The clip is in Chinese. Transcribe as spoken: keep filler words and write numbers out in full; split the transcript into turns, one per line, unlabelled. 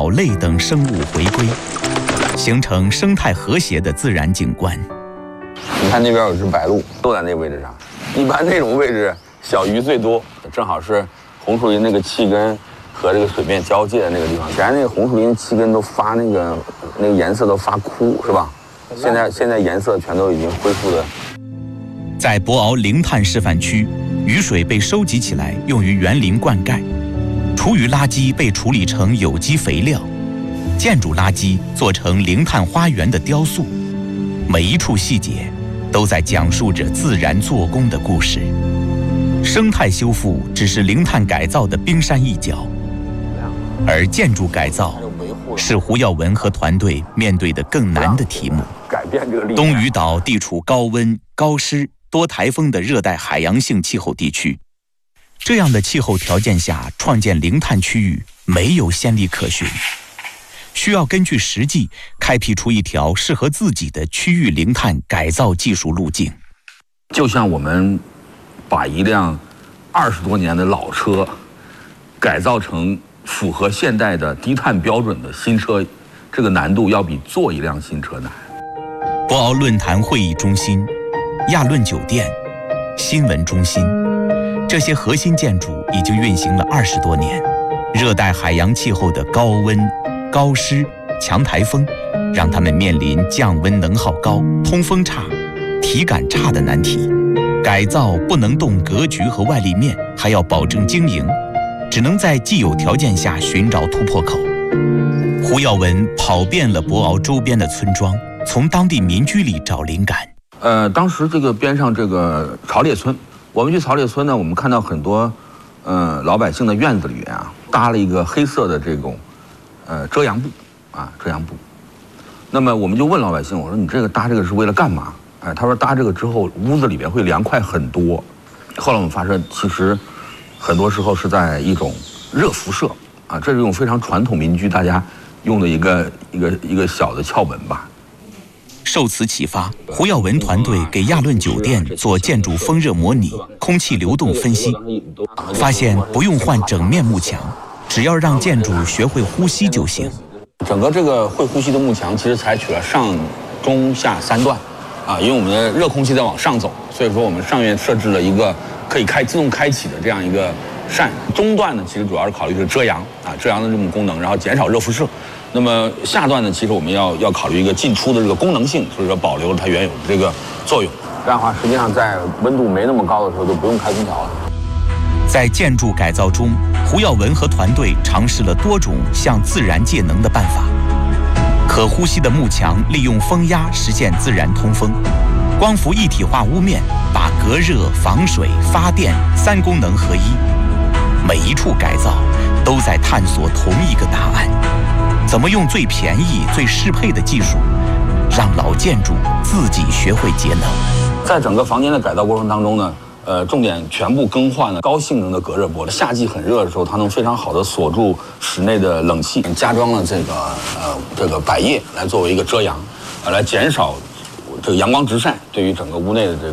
藻类等生物回归，形成生态和谐的自然景观。
你看那边有只白鹭，都在那个位置上。一般那种位置小鱼最多，正好是红树林那个气根和这个水面交界的那个地方。原来那个红树林气根都发那个那个颜色都发枯，是吧？现在现在颜色全都已经恢复的。
在博鳌零碳示范区，雨水被收集起来用于园林灌溉，厨余垃圾被处理成有机肥料，建筑垃圾做成零碳花园的雕塑。每一处细节都在讲述着自然做工的故事。生态修复只是零碳改造的冰山一角，而建筑改造是胡耀文和团队面对的更难的题目。东屿岛地处高温、高湿、多台风的热带海洋性气候地区，这样的气候条件下创建零碳区域没有先例可循，需要根据实际开辟出一条适合自己的区域零碳改造技术路径。
就像我们把一辆二十多年的老车改造成符合现代的低碳标准的新车，这个难度要比做一辆新车难。
博鳌论坛会议中心、亚论酒店、新闻中心，这些核心建筑已经运行了二十多年。热带海洋气候的高温、高湿、强台风，让他们面临降温能耗高、通风差、体感差的难题。改造不能动格局和外立面，还要保证经营，只能在既有条件下寻找突破口。胡耀文跑遍了博鳌周边的村庄，从当地民居里找灵感。
呃，当时这个边上这个曹列村，我们去曹列村呢，我们看到很多，呃，老百姓的院子里面啊，搭了一个黑色的这种，呃，遮阳布，啊，遮阳布。那么我们就问老百姓，我说你这个搭这个是为了干嘛？哎，他说搭这个之后，屋子里面会凉快很多。后来我们发现，其实很多时候是在一种热辐射啊，这是一种非常传统民居大家用的一个一个一个小的窍门吧。
受此启发，胡耀文团队给亚论酒店做建筑风热模拟、空气流动分析，发现不用换整面幕墙，只要让建筑学会呼吸就行。
整个这个会呼吸的幕墙其实采取了上、中、下三段。啊，因为我们的热空气在往上走，所以说我们上面设置了一个可以开自动开启的这样一个扇。中段呢，其实主要是考虑的是遮阳啊，遮阳的这种功能，然后减少热辐射。那么下段呢，其实我们要要考虑一个进出的这个功能性，所以说保留了它原有的这个作用。这样的话，实际上在温度没那么高的时候就不用开空调了。
在建筑改造中，胡耀文和团队尝试了多种向自然借能的办法。可呼吸的幕墙利用风压实现自然通风，光伏一体化屋面把隔热、防水、发电三功能合一。每一处改造都在探索同一个答案：怎么用最便宜、最适配的技术，让老建筑自己学会节能。
在整个房间的改造过程当中呢，呃，重点全部更换了高性能的隔热玻璃。夏季很热的时候，它能非常好的锁住室内的冷气。加装了这个呃这个百叶来作为一个遮阳，呃，来减少这个阳光直晒对于整个屋内的这个